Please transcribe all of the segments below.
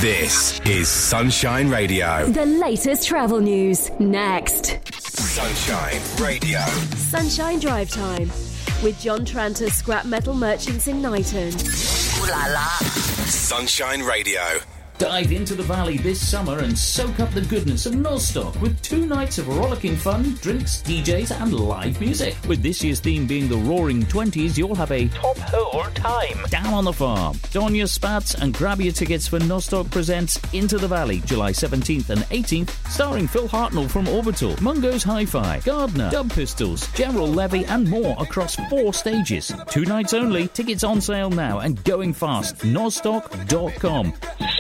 This is Sunshine Radio. The latest travel news, next. Sunshine Radio. Sunshine Drive Time with John Tranter, Scrap Metal Merchants in Knighton. Ooh la la. Sunshine Radio. Dive into the valley this summer and soak up the goodness of Nostock with 2 nights of rollicking fun, drinks, DJs and live music. With this year's theme being the Roaring Twenties, you'll have a top hole time down on the farm. Don your spats and grab your tickets for Nostock Presents Into the Valley, July 17th and 18th, starring Phil Hartnell from Orbital, Mungo's Hi-Fi, Gardner, Dub Pistols, General Levy and more across 4 stages. 2 nights only, tickets on sale now and going fast. Nostock.com.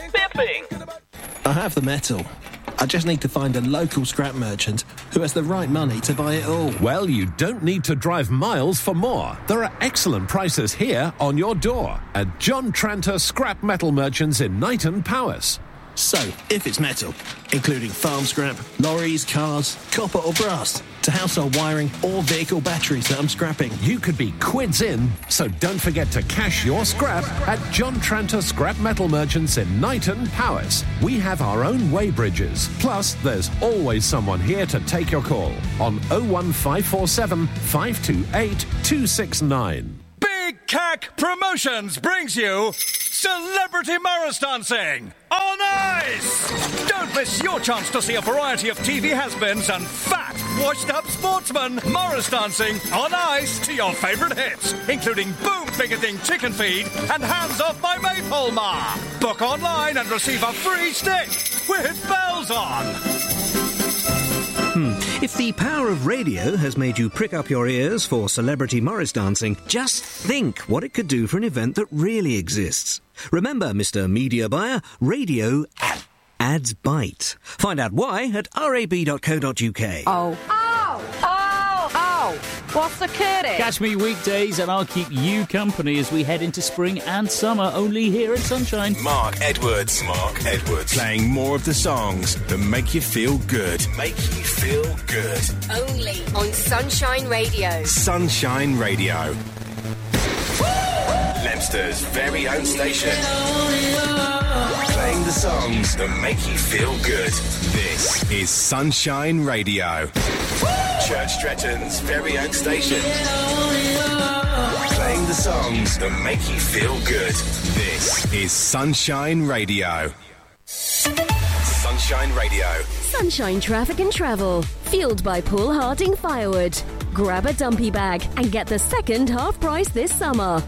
I have the metal. I just need to find a local scrap merchant who has the right money to buy it all. Well, you don't need to drive miles for more. There are excellent prices here on your door at John Tranter Scrap Metal Merchants in Knighton, Powys. So, if it's metal, including farm scrap, lorries, cars, copper or brass, to household wiring or vehicle batteries that I'm scrapping, you could be quids in, so don't forget to cash your scrap at John Tranter Scrap Metal Merchants in Knighton, Powys. We have our own weighbridges. Plus, there's always someone here to take your call on 01547 528 269. Big Cack Promotions brings you Celebrity Morris Dancing on Ice! Don't miss your chance to see a variety of TV has-beens and fat, washed-up sportsmen Morris dancing on ice to your favourite hits, including Boom Bigoting Chicken Feed and Hands Off My Maypole Ma. Book online and receive a free stick with bells on. If the power of radio has made you prick up your ears for Celebrity Morris Dancing, just think what it could do for an event that really exists. Remember, Mr. Media Buyer, radio ads bite. Find out why at rab.co.uk. What's the curry? Catch me weekdays and I'll keep you company as we head into spring and summer, only here at Sunshine. Mark Edwards. Playing more of the songs that make you feel good. Only on Sunshine Radio. Sunshine Radio. Leicester's very own station. Playing the songs that make you feel good. This is Sunshine Radio. Church Stretton's very own station. Playing the songs that make you feel good. This is Sunshine Radio. Sunshine Radio. Sunshine Traffic and Travel. Fueled by Paul Harding Firewood. Grab a dumpy bag and get the second half price this summer.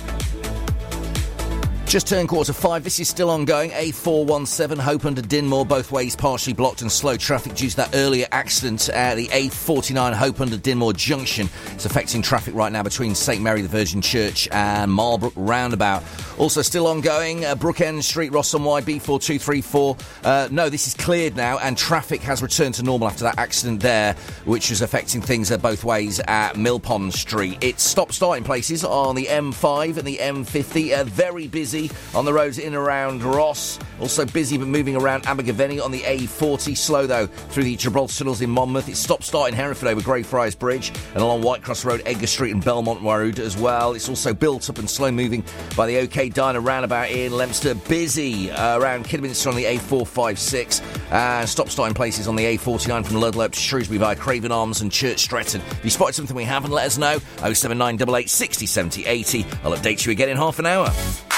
Just turned 4:45. This is still ongoing. A417 Hope under Dinmore, both ways partially blocked and slow traffic due to that earlier accident at the A49 Hope under Dinmore junction. It's affecting traffic right now between St Mary the Virgin Church and Marlbrook roundabout. Also still ongoing, Brookend Street, Rossum Wide, B4234. No, this is cleared now and traffic has returned to normal after that accident there, which was affecting things both ways at Millpond Street. It's stop-starting places on the M5 and the M50. Very busy on the roads in and around Ross. Also busy but moving around Abergavenny on the A40. Slow, though, through the Gibraltar Tunnels in Monmouth. It's stop-start in Hereford over Greyfriars Bridge and along Whitecross Road, Edgar Street and Belmont Road as well. It's also built up and slow-moving by the OK Diner roundabout in Leominster. Busy around Kidderminster on the A456. Stop-starting places on the A49 from Ludlow to Shrewsbury via Craven Arms and Church Stretton. If you spotted something we haven't, let us know. 07988 60 70 80. I'll update you again in half an hour.